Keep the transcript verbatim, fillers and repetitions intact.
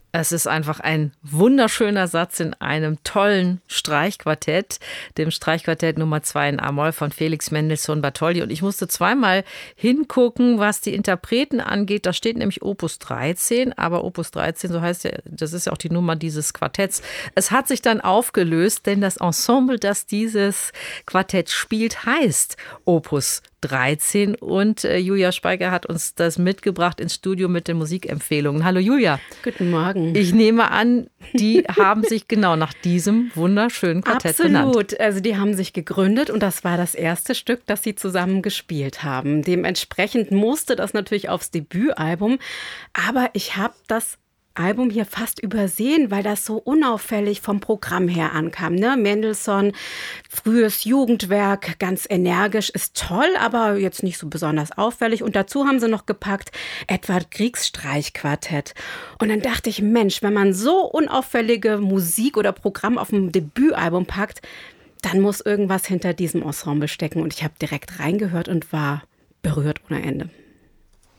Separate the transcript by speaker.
Speaker 1: Es ist einfach ein wunderschöner Satz in einem tollen Streichquartett, dem Streichquartett Nummer zwei in A-Moll von Felix Mendelssohn Bartholdy. Und ich musste zweimal hingucken, was die Interpreten angeht. Da steht nämlich Opus dreizehn, aber Opus dreizehn, so heißt ja, das ist ja auch die Nummer dieses Quartetts. Es hat sich dann aufgelöst, denn das Ensemble, das dieses Quartett spielt, heißt Opus dreizehn. Und äh, Julia Speicher hat uns das mitgebracht ins Studio mit den Musikempfehlungen. Hallo Julia.
Speaker 2: Guten Morgen.
Speaker 1: Ich nehme an, die haben sich genau nach diesem wunderschönen Quartett
Speaker 2: Absolut.
Speaker 1: benannt.
Speaker 2: Absolut. Also die haben sich gegründet und das war das erste Stück, das sie zusammen gespielt haben. Dementsprechend musste das natürlich aufs Debütalbum. Aber ich habe das Album hier fast übersehen, weil das so unauffällig vom Programm her ankam. Ne? Mendelssohn, frühes Jugendwerk, ganz energisch, ist toll, aber jetzt nicht so besonders auffällig. Und dazu haben sie noch gepackt Edvard Griegs Streichquartett. Und dann dachte ich, Mensch, wenn man so unauffällige Musik oder Programm auf dem Debütalbum packt, dann muss irgendwas hinter diesem Ensemble stecken. Und ich habe direkt reingehört und war berührt ohne Ende.